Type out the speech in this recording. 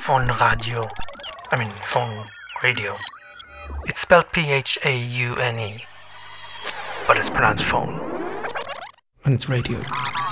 Phone radio. Phone radio. It's spelled Phaune, but it's pronounced phone. And it's radio.